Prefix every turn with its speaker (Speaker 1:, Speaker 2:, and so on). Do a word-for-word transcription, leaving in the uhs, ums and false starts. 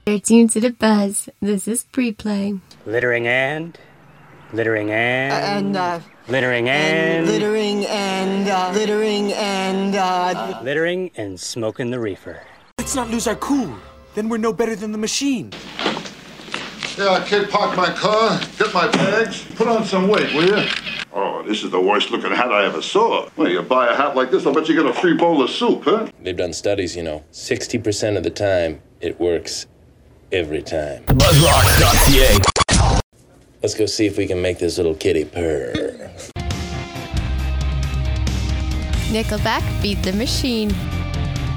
Speaker 1: You're tuned to the buzz. This is pre-play.
Speaker 2: Littering and... Littering and...
Speaker 3: Uh, and, uh...
Speaker 2: Littering and...
Speaker 3: and littering and, uh... Littering and, uh...
Speaker 2: Littering and smoking the reefer.
Speaker 4: Let's not lose our cool. Then we're no better than the machine.
Speaker 5: Yeah, I can't park my car, get my bags, put on some weight, will you? Oh, this is the worst looking hat I ever saw. Well, you buy a hat like this, I'll bet you get a free bowl of soup, huh?
Speaker 6: They've done studies, you know. sixty percent of the time, it works every time.
Speaker 7: Buzzrock dot c a.
Speaker 6: Let's go see if we can make this little kitty purr.
Speaker 1: Nickelback beat the machine.